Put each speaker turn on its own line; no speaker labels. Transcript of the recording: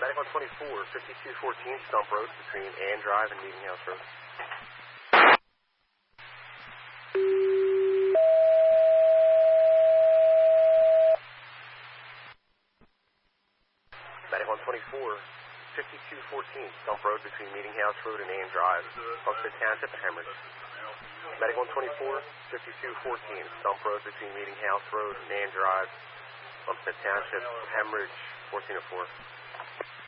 Medic 124, 5214 Stump Road between Ann Drive and Meeting House Road. Medic 124, 5214 Stump Road between Meeting House Road and Ann Drive, Homestead Township, Hemorrhage. Medic 124, 5214 Stump Road between Meeting House Road and Ann Drive, Homestead Township, Hemorrhage, 1404.